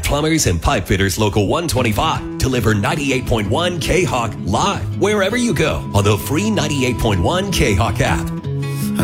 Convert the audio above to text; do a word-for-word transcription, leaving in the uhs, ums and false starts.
Plumbers and Pipe Fitters Local one twenty-five deliver ninety-eight point one K-Hawk live wherever you go on the free ninety-eight point one K-Hawk app.